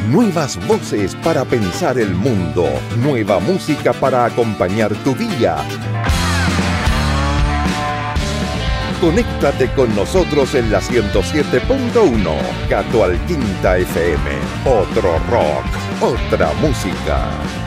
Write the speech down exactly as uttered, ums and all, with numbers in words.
Nuevas voces para pensar el mundo. Nueva música para acompañar tu día. Conéctate con nosotros en la ciento siete punto uno. Cato Alquinta F M. Otro rock, otra música.